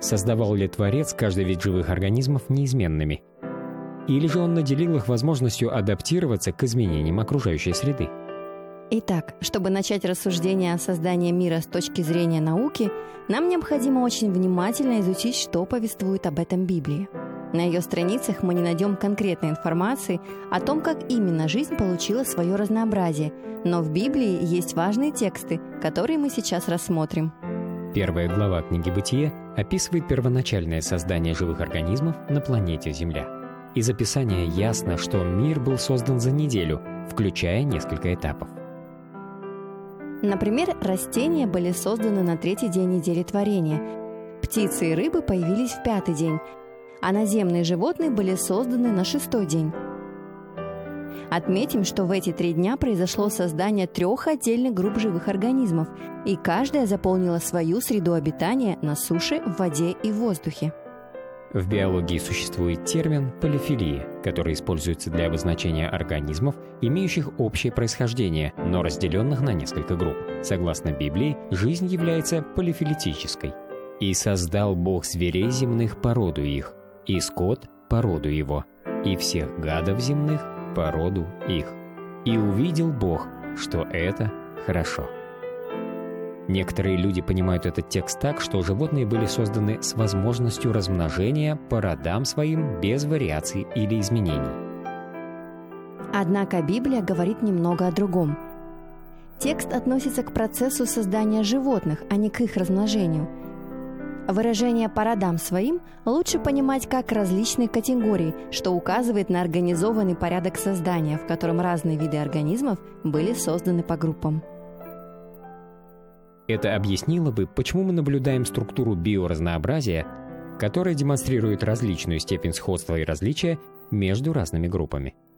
Создавал ли Творец каждый вид живых организмов неизменными? Или же он наделил их возможностью адаптироваться к изменениям окружающей среды? Итак, чтобы начать рассуждение о создании мира с точки зрения науки, нам необходимо очень внимательно изучить, что повествует об этом Библия. На ее страницах мы не найдем конкретной информации о том, как именно жизнь получила свое разнообразие, но в Библии есть важные тексты, которые мы сейчас рассмотрим. Первая глава книги «Бытие» описывает первоначальное создание живых организмов на планете Земля. Из описания ясно, что мир был создан за неделю, включая несколько этапов. Например, растения были созданы на 3-й день недели творения, птицы и рыбы появились в 5-й день, а наземные животные были созданы на 6-й день. Отметим, что в эти 3 дня произошло создание 3 отдельных групп живых организмов, и каждая заполнила свою среду обитания на суше, в воде и в воздухе. В биологии существует термин «полифилия», который используется для обозначения организмов, имеющих общее происхождение, но разделенных на несколько групп. Согласно Библии, жизнь является полифилетической. «И создал Бог зверей земных породу их, и скот породу его, и всех гадов земных породу их. И увидел Бог, что это хорошо». Некоторые люди понимают этот текст так, что животные были созданы с возможностью размножения по родам своим без вариаций или изменений. Однако Библия говорит немного о другом. Текст относится к процессу создания животных, а не к их размножению. Выражение «по родам своим» лучше понимать как различные категории, что указывает на организованный порядок создания, в котором разные виды организмов были созданы по группам. Это объяснило бы, почему мы наблюдаем структуру биоразнообразия, которая демонстрирует различную степень сходства и различия между разными группами.